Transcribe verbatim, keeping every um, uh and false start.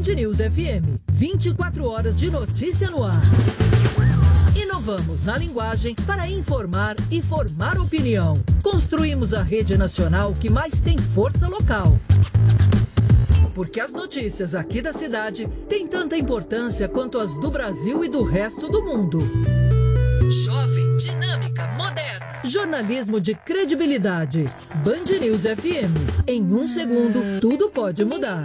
News F M, vinte e quatro horas de notícia no ar. Inovamos na linguagem para informar e formar opinião. Construímos a rede nacional que mais tem força local. Porque as notícias aqui da cidade têm tanta importância quanto as do Brasil e do resto do mundo. Jovem, dinâmica, moderna. Jornalismo de credibilidade. Band News F M. Em um segundo, tudo pode mudar.